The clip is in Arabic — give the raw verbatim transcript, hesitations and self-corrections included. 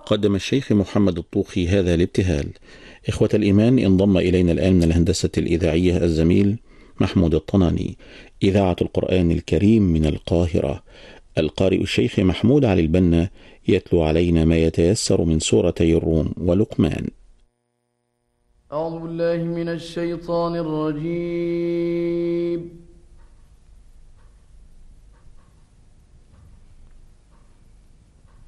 قدم الشيخ محمد الطوخي هذا الابتهال. إخوة الإيمان، انضم إلينا الآن من الهندسة الإذاعية الزميل محمود الطناني. إذاعة القرآن الكريم من القاهرة، القارئ الشيخ محمود علي البنا يتلو علينا ما يتيسر من سورتي الروم ولقمان. أعوذ بالله من الشيطان الرجيم.